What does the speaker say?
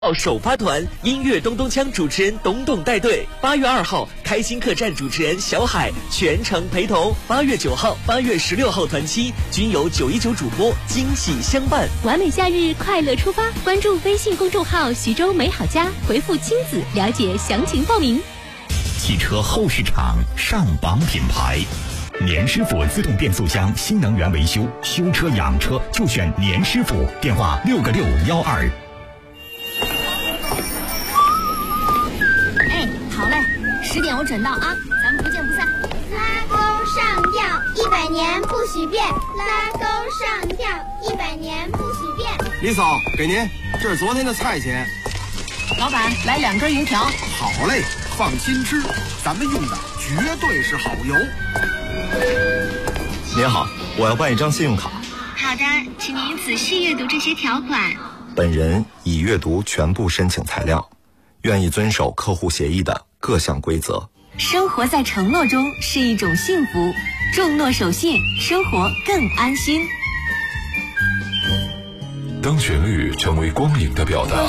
首发团音乐咚咚锵主持人董董带队，8月2号开心客栈主持人小海全程陪同，8月9号、8月16号团期均由919主播惊喜相伴。 完美假日，快乐出发！关注微信公众号徐州美好家，回复亲子了解详情报名。 汽车后市场上榜品牌，年师傅自动变速箱新能源维修，修车养车就选年师傅，电话6个612。 好嘞，10点我准到啊，咱们不见不散。 拉钩上吊，100年不许变。拉钩上吊，100年不许变。 李嫂，给您，这是昨天的菜钱。 老板，来2根油条。 好嘞，放心吃，咱们用的绝对是好油。 您好，我要办一张信用卡。 好的，请您仔细阅读这些条款。 本人已阅读全部申请材料，愿意遵守客户协议的各项规则。 生活在承诺中是一种幸福，重诺守信，生活更安心。 当旋律成为光影的表达，